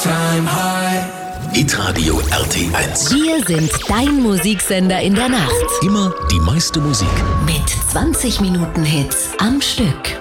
time high. Hitradio RT1. Wir sind dein Musiksender in der Nacht. Immer die meiste Musik. Mit 20 Minuten Hits am Stück.